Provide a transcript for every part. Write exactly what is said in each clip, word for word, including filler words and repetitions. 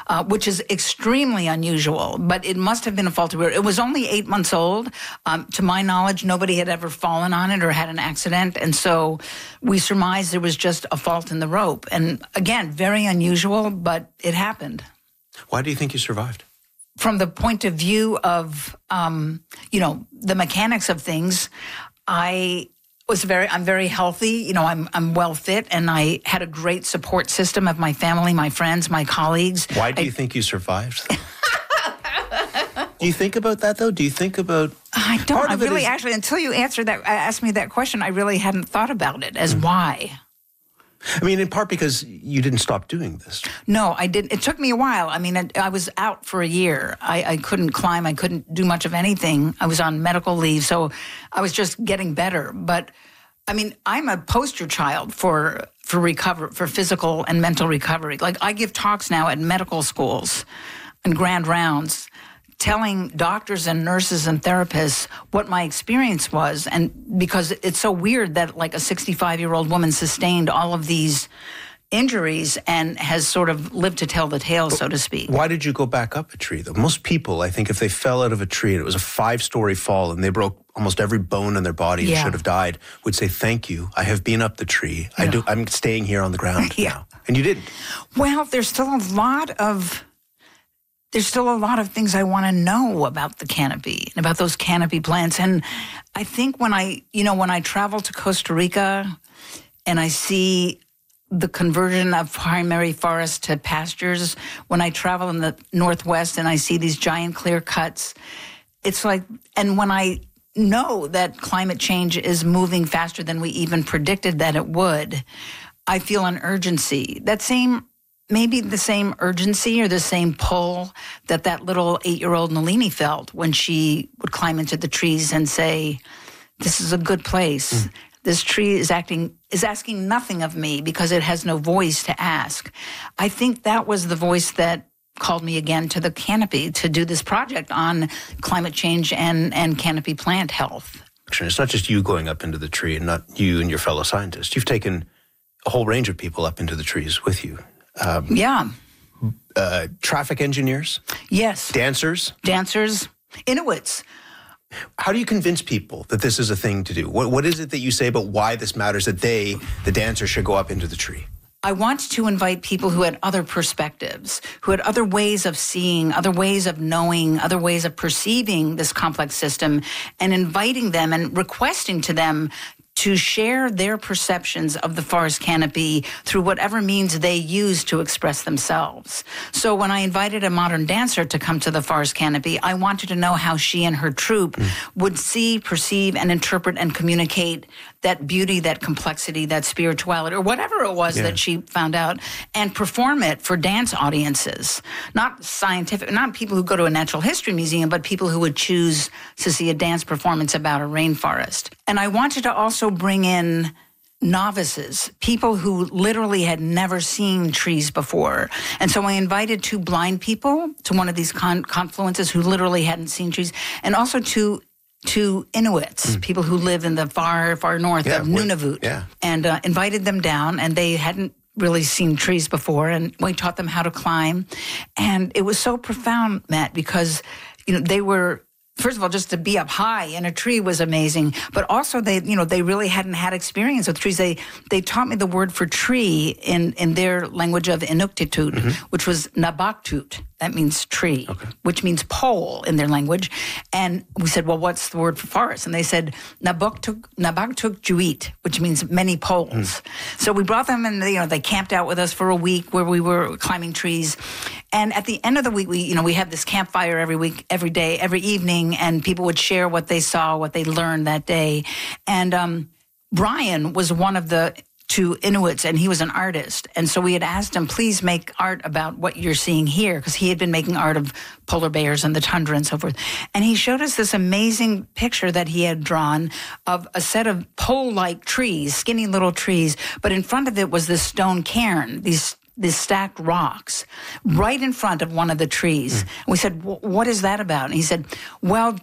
uh, which is extremely unusual, but it must have been a faulty rope. It was only eight months old. Um, to my knowledge, nobody had ever fallen on it or had an accident, and so we surmised there was just a fault in the rope. And again, very unusual, but it happened. Why do you think you survived? From the point of view of, um, you know, the mechanics of things, I was very, I'm very healthy. You know, I'm I'm well fit, and I had a great support system of my family, my friends, my colleagues. Why do I, you think you survived? Do you think about that, though? Do you think about... I don't. I really, is, actually, until you answered that, asked me that question, I really hadn't thought about it as mm. why. I mean, in part because you didn't stop doing this. No, I didn't. It took me a while. I mean, I, I was out for a year. I, I couldn't climb. I couldn't do much of anything. I was on medical leave, so I was just getting better. But, I mean, I'm a poster child for for recover for physical and mental recovery. Like, I give talks now at medical schools and grand rounds, telling doctors and nurses and therapists what my experience was. And because it's so weird that like a sixty-five-year-old woman sustained all of these injuries and has sort of lived to tell the tale, so to speak. Why did you go back up a tree, though? Most people, I think, if they fell out of a tree and it was a five-story fall and they broke almost every bone in their body yeah. and should have died, would say, thank you, I have been up the tree. Yeah. I do, I'm staying here on the ground yeah. now. And you didn't. Well, there's still a lot of... There's still a lot of things I want to know about the canopy and about those canopy plants. And I think when I, you know, when I travel to Costa Rica and I see the conversion of primary forest to pastures, when I travel in the Northwest and I see these giant clear cuts, it's like, and when I know that climate change is moving faster than we even predicted that it would, I feel an urgency. That same Maybe the same urgency or the same pull that that little eight-year-old Nalini felt when she would climb into the trees and say, this is a good place. Mm. This tree is acting is asking nothing of me because it has no voice to ask. I think that was the voice that called me again to the canopy to do this project on climate change and, and canopy plant health. It's not just you going up into the tree and not you and your fellow scientists. You've taken a whole range of people up into the trees with you. Um, yeah. Uh, traffic engineers? Yes. Dancers? Dancers. Inuits. How do you convince people that this is a thing to do? What, what is it that you say about why this matters, that they, the dancers, should go up into the tree? I want to invite people who had other perspectives, who had other ways of seeing, other ways of knowing, other ways of perceiving this complex system, and inviting them and requesting to them to share their perceptions of the forest canopy through whatever means they use to express themselves. So when I invited a modern dancer to come to the forest canopy, I wanted to know how she and her troupe mm. would see, perceive, and interpret and communicate that beauty, that complexity, that spirituality, or whatever it was yeah. that she found out, and perform it for dance audiences. Not scientific, not people who go to a natural history museum, but people who would choose to see a dance performance about a rainforest. And I wanted to also bring in novices, people who literally had never seen trees before. And so I invited two blind people to one of these con- confluences who literally hadn't seen trees, and also two to Inuits, mm. people who live in the far, far north yeah, of Nunavut, yeah. and uh, invited them down, and they hadn't really seen trees before, and we taught them how to climb. And it was so profound, Matt, because, you know, they were, first of all, just to be up high in a tree was amazing, but also they, you know, they really hadn't had experience with trees. They they taught me the word for tree in, in their language of Inuktitut, mm-hmm. which was nabaktut. That means tree, okay. which means pole in their language. And we said, well, what's the word for forest? And they said, Nabaktuk Nabaktuk Juit, which means many poles. Mm. So we brought them and, you know, they camped out with us for a week where we were climbing trees. And at the end of the week, we, you know, we had this campfire every week, every day, every evening, and people would share what they saw, what they learned that day. And um, Brian was one of the two Inuits, and he was an artist. And so we had asked him, please make art about what you're seeing here, because he had been making art of polar bears and the tundra and so forth. And he showed us this amazing picture that he had drawn of a set of pole-like trees, skinny little trees, but in front of it was this stone cairn, these these stacked rocks, right in front of one of the trees. Mm. And we said, what is that about? And he said, well,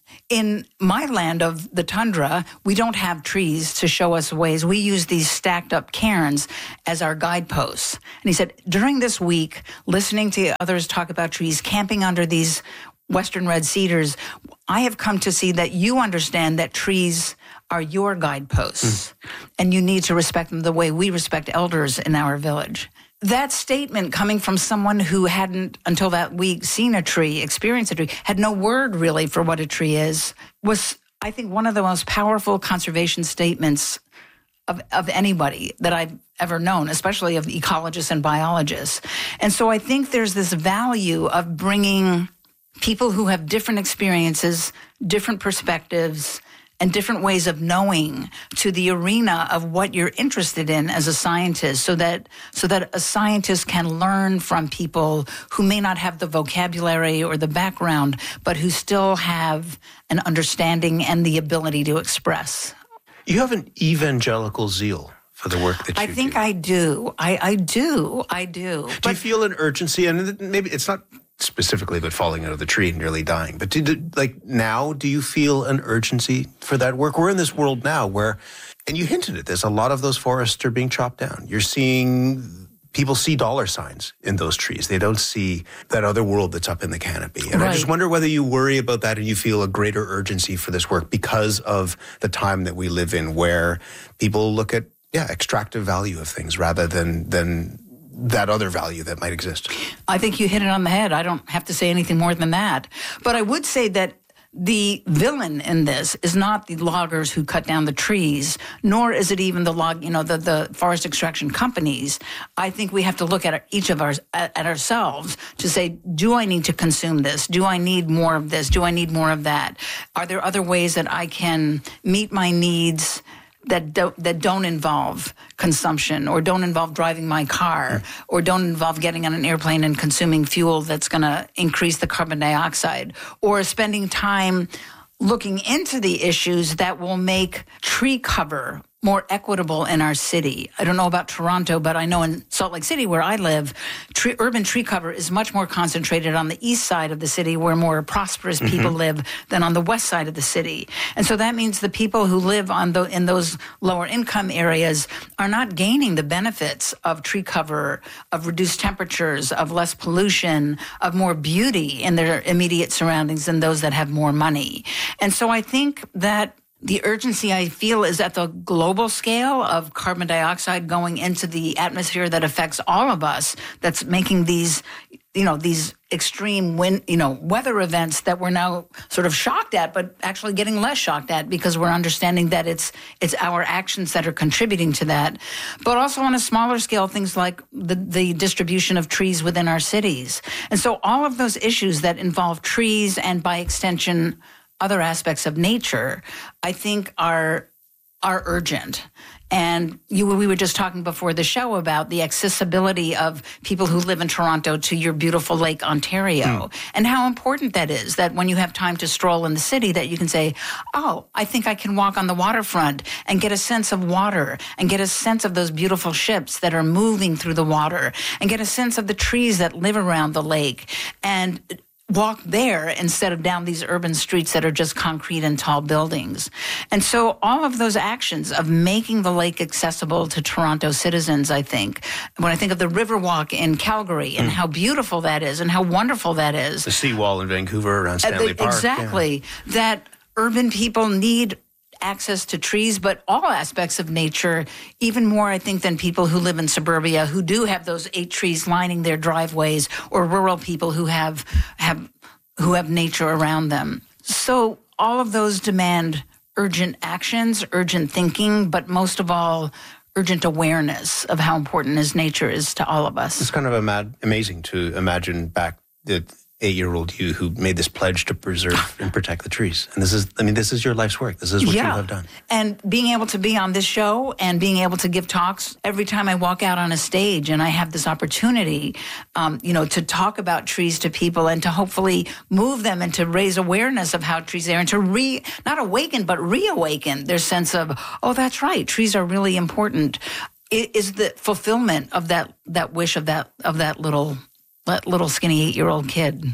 In my land of the tundra, we don't have trees to show us ways. We use these stacked up cairns as our guideposts. And he said, during this week, listening to others talk about trees, camping under these Western red cedars, I have come to see that you understand that trees are your guideposts, mm. and you need to respect them the way we respect elders in our village. That statement coming from someone who hadn't, until that week, seen a tree, experienced a tree, had no word really for what a tree is, was, I think, one of the most powerful conservation statements of, of anybody that I've ever known, especially of ecologists and biologists. And so I think there's this value of bringing people who have different experiences, different perspectives, and different ways of knowing to the arena of what you're interested in as a scientist, so that so that a scientist can learn from people who may not have the vocabulary or the background, but who still have an understanding and the ability to express. You have an evangelical zeal for the work that you do. I think do. I do. I, I do. I do. Do but, you feel an urgency? And maybe it's not specifically about falling out of the tree and nearly dying, but do, do, like now, do you feel an urgency for that work? We're in this world now where, and you hinted at this, a lot of those forests are being chopped down. You're seeing, people see dollar signs in those trees. They don't see that other world that's up in the canopy. And right. I just wonder whether you worry about that and you feel a greater urgency for this work because of the time that we live in, where people look at, yeah, extractive value of things rather than than that other value that might exist. I think you hit it on the head. I don't have to say anything more than that. But I would say that the villain in this is not the loggers who cut down the trees, nor is it even the log, you know, the, the forest extraction companies. I think we have to look at our, each of ours at, at ourselves to say, do I need to consume this? Do I need more of this? Do I need more of that? Are there other ways that I can meet my needs that don't, that don't involve consumption, or don't involve driving my car, or don't involve getting on an airplane and consuming fuel that's going to increase the carbon dioxide, or spending time looking into the issues that will make tree cover more equitable in our city. I don't know about Toronto, but I know in Salt Lake City, where I live, tree, urban tree cover is much more concentrated on the east side of the city, where more prosperous mm-hmm. people live, than on the west side of the city. And so that means the people who live on the, in those lower income areas are not gaining the benefits of tree cover, of reduced temperatures, of less pollution, of more beauty in their immediate surroundings than those that have more money. And so I think that the urgency I feel is at the global scale of carbon dioxide going into the atmosphere that affects all of us, that's making these, you know, these extreme wind, you know, weather events that we're now sort of shocked at, but actually getting less shocked at because we're understanding that it's it's our actions that are contributing to that. But also on a smaller scale, things like the, the distribution of trees within our cities. And so all of those issues that involve trees and by extension other aspects of nature, I think are are urgent. And you, we were just talking before the show about the accessibility of people who live in Toronto to your beautiful Lake Ontario, mm. and how important that is, that when you have time to stroll in the city, that you can say, oh, I think I can walk on the waterfront and get a sense of water and get a sense of those beautiful ships that are moving through the water and get a sense of the trees that live around the lake, and walk there instead of down these urban streets that are just concrete and tall buildings. And so all of those actions of making the lake accessible to Toronto citizens, I think, when I think of the Riverwalk in Calgary and mm. how beautiful that is and how wonderful that is. The seawall in Vancouver around Stanley uh, the, Park. Exactly. Yeah. That urban people need access to trees, but all aspects of nature, even more, I think, than people who live in suburbia, who do have those eight trees lining their driveways, or rural people who have have who have nature around them. So all of those demand urgent actions, urgent thinking, but most of all, urgent awareness of how important his nature is to all of us. It's kind of ama- amazing to imagine back the eight-year-old you who made this pledge to preserve and protect the trees. And this is, I mean, this is your life's work. This is what yeah. you have done. And being able to be on this show and being able to give talks every time I walk out on a stage and I have this opportunity, um, you know, to talk about trees to people and to hopefully move them and to raise awareness of how trees are and to re, not awaken, but reawaken their sense of, oh, that's right, trees are really important. It is the fulfillment of that, that wish of that, of that little that little skinny eight-year-old kid.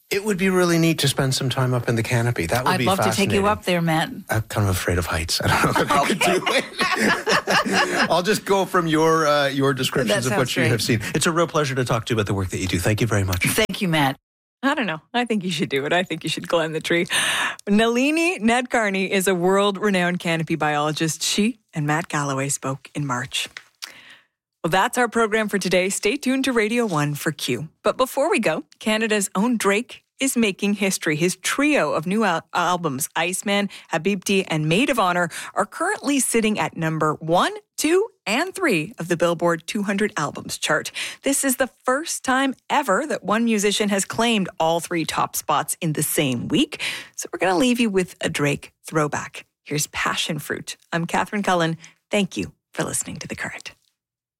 It would be really neat to spend some time up in the canopy. That would I'd be love to take you fascinating. up there, Matt. I'm kind of afraid of heights. I don't know if I could do it. I'll just go from your uh, your descriptions That of what sounds you great. have seen. It's a real pleasure to talk to you about the work that you do. Thank you very much. Thank you, Matt. I don't know. I think you should do it. I think you should climb the tree. Nalini Nadkarni is a world-renowned canopy biologist. She and Matt Galloway spoke in March. Well, that's our program for today. Stay tuned to Radio one for Q. But before we go, Canada's own Drake is making history. His trio of new al- albums, Iceman, Habibti, and Maid of Honor, are currently sitting at number one, two, and three of the Billboard two hundred Albums chart. This is the first time ever that one musician has claimed all three top spots in the same week. So we're going to leave you with a Drake throwback. Here's Passion Fruit. I'm Catherine Cullen. Thank you for listening to The Current.